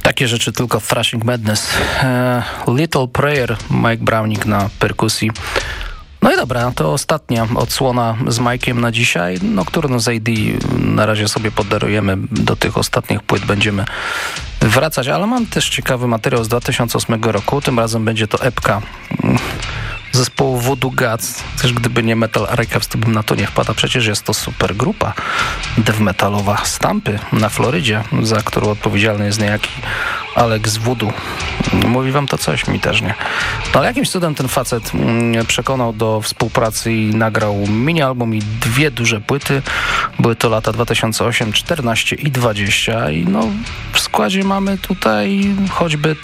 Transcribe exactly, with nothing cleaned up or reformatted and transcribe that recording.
Takie rzeczy tylko w Thrashing Madness. E, Little Prayer, Mike Browning na perkusji. No i dobra, to ostatnia odsłona z Mike'iem na dzisiaj. Nocturno z A D na razie sobie podarujemy, do tych ostatnich płyt będziemy wracać, ale mam też ciekawy materiał z dwa tysiące ósmego roku. Tym razem będzie to epka zespołu Voodoo Gods. Też gdyby nie Metal Archives, to bym na to nie wpadł. A przecież jest to super grupa death metalowa z Tampy na Florydzie, za którą odpowiedzialny jest niejaki Alex Voodoo. Mówi wam to coś? Mi też nie. No ale jakimś cudem ten facet przekonał do współpracy i nagrał mini-album i dwie duże płyty. Były to lata dwa tysiące ósmy, czternaście i dwadzieścia i no w składzie mamy tutaj choćby